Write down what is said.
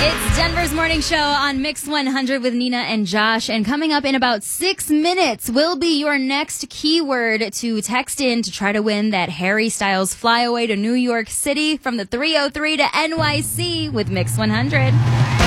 It's Denver's Morning Show on Mix 100 with Nina and Josh. And coming up in about 6 minutes will be your next keyword to text in to try to win that Harry Styles flyaway to New York City from the 303 to NYC with Mix 100.